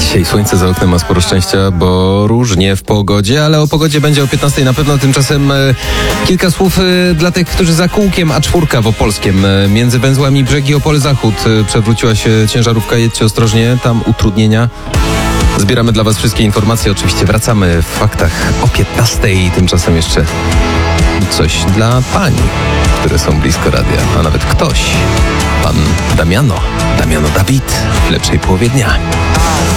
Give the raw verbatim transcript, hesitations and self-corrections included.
Dzisiaj słońce za oknem, ma sporo szczęścia, bo różnie w pogodzie, ale o pogodzie będzie o piętnastej na pewno. Tymczasem e, kilka słów e, dla tych, którzy za kółkiem A cztery w Opolskiem. E, między węzłami Brzegi Opole Zachód e, przewróciła się ciężarówka. Jedźcie ostrożnie, tam utrudnienia. Zbieramy dla was wszystkie informacje. Oczywiście wracamy w faktach o piętnastej. Tymczasem jeszcze coś dla pań, które są blisko radia, a nawet ktoś. Pan Damiano, Damiano Dawid w lepszej połowie dnia.